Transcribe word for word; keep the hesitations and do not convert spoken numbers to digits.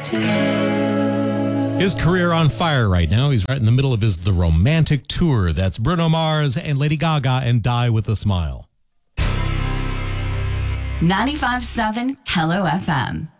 His career on fire right now. He's right in the middle of his The Romantic Tour. That's Bruno Mars and Lady Gaga and Die With a Smile. ninety-five point seven Hello F M.